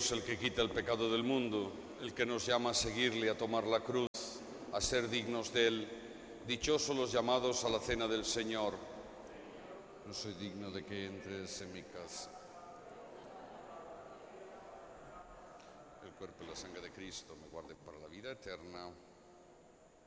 Dios el que quita el pecado del mundo, el que nos llama a seguirle, a tomar la cruz, a ser dignos de Él. Dichosos los llamados a la cena del Señor. No soy digno de que entres en mi casa. El cuerpo y la sangre de Cristo me guarden para la vida eterna.